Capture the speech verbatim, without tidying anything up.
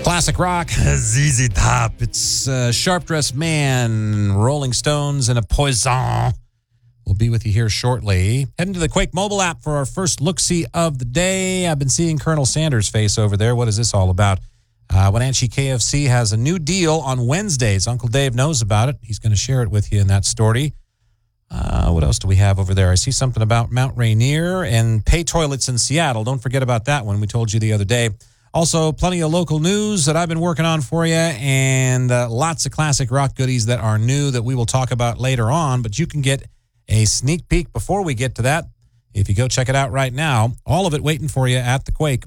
Classic rock, Z Z Top. It's uh, Sharp Dressed Man, Rolling Stones, and a Poison. We'll be with you here shortly. Heading to the Quake mobile app for our first look-see of the day. I've been seeing Colonel Sanders' face over there. What is this all about? Uh, Wenatchee K F C has a new deal on Wednesdays. Uncle Dave knows about it. He's going to share it with you in that story. Uh, what else do we have over there? I see something about Mount Rainier and pay toilets in Seattle. Don't forget about that one. We told you the other day. Also, plenty of local news that I've been working on for you, and uh, lots of classic rock goodies that are new that we will talk about later on. But you can get a sneak peek before we get to that if you go check it out right now. All of it waiting for you at the Quake.